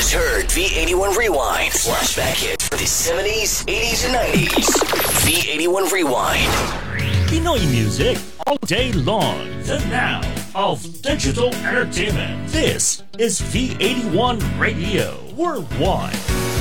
just heard V81 Rewind. Flashback hits for the 70s, 80s, and 90s. V81 Rewind. Pinoy music all day long. The now of digital entertainment. This is V81 Radio Worldwide.